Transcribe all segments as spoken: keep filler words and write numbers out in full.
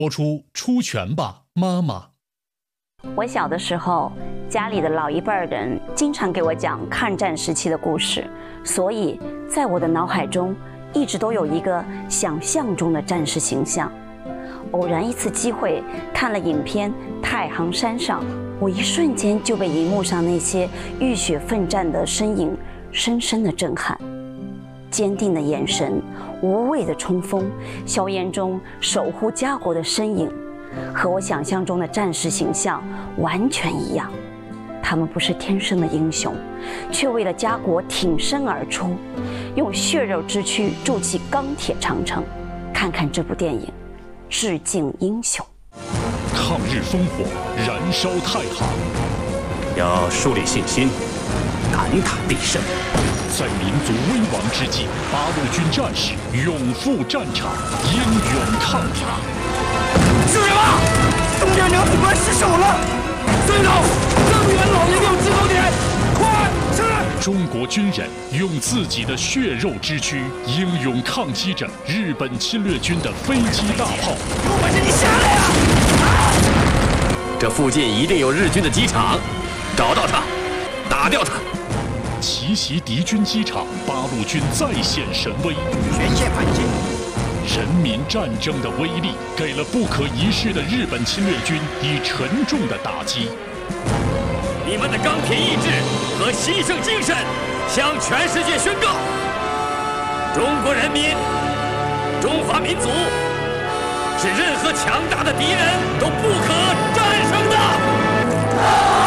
播出出拳吧妈妈。 我小的时候，家里的老一辈人经常给我讲抗战时期的故事，所以在我的脑海中一直都有一个想象中的战士形象。偶然一次机会看了影片《太行山上》，我一瞬间就被荧幕上那些浴血奋战的身影深深的震撼。坚定的眼神，无畏的冲锋，硝烟中守护家国的身影，和我想象中的战士形象完全一样。他们不是天生的英雄，却为了家国挺身而出，用血肉之躯筑起钢铁长城。看看这部电影，致敬英雄。 抗日烽火，燃烧太行。 要树立信心，敢打必胜。 在民族危亡之际，八路军战士勇赴战场，英勇抗法。 是什么？东边娘子关失守了！孙总，增援老爷庙制高点，快是！ 中国军人用自己的血肉之躯，英勇抗击着日本侵略军的飞机大炮。 有本事你下来呀！啊！ 这附近一定有日军的机场，找到它，打掉它。 奇袭敌军机场，八路军再现神威， 全线反击。 人民战争的威力给了不可一世的日本侵略军以沉重的打击。 你们的钢铁意志和牺牲精神向全世界宣告：中国人民、中华民族是任何强大的敌人都不可战胜的。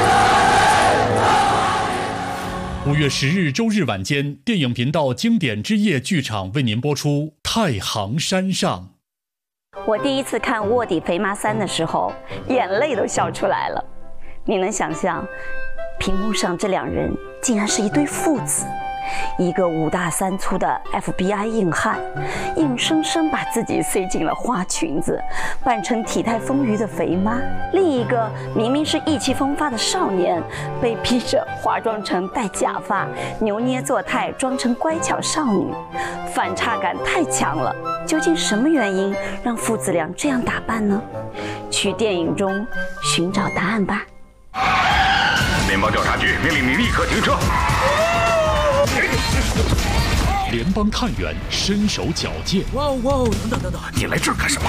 五月十日周日晚间，电影频道经典之夜剧场为您播出《太行山上》。 我第一次看《卧底肥妈三》的时候，眼泪都笑出来了。你能想象，屏幕上这两人竟然是一对父子，一个五大三粗的 F B I 硬汉，硬生生把自己塞进了花裙子，扮成体态丰腴的肥妈；另一个明明是意气风发的少年，被逼着化妆成戴假发，扭捏作态，装成乖巧少女，反差感太强了。究竟什么原因让父子俩这样打扮呢？去电影中寻找答案吧。 联邦调查局命令你立刻停车。 联邦探员身手矫健。 哇哦哇哦！等等等等， 你来这儿干什么？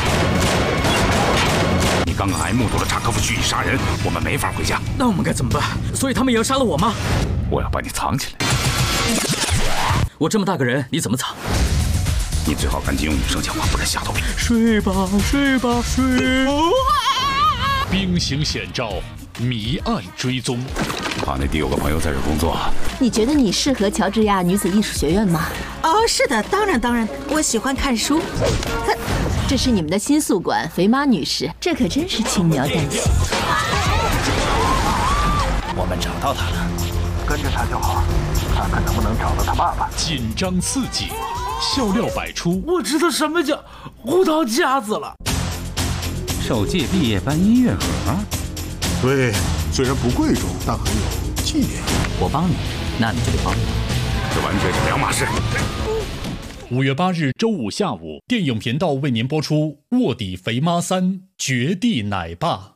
你刚刚还目睹了扎科夫蓄意杀人，我们没法回家。 那我们该怎么办？所以他们也要杀了我吗？ 我要把你藏起来。 我这么大个人，你怎么藏？ 你最好赶紧用女声讲话，不然吓到别人。 睡吧，睡吧，睡。 兵行险招，谜案追踪。 帕内蒂有个朋友在这工作。 你觉得你适合乔治亚女子艺术学院吗？ 哦，是的，当然当然，我喜欢看书。 这是你们的新宿管，肥妈女士，这可真是轻描淡写。 我们找到他了， 跟着他就好，看看能不能找到他爸爸。 紧张刺激，笑料百出。 我知道什么叫胡桃夹子了。 首届毕业班音乐盒。 对，虽然不贵重，但很有纪念意义。 我帮你，那你就得帮我。 这完全是两码事。 五月八日周五下午，电影频道为您播出《卧底肥妈三：绝地奶爸》。